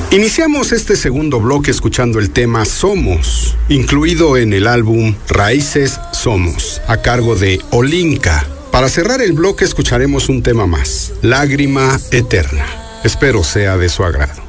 Iniciamos este segundo bloque escuchando el tema Somos, incluido en el álbum Raíces Somos, a cargo de Olinka. Para cerrar el bloque escucharemos un tema más, Lágrima Eterna. Espero sea de su agrado.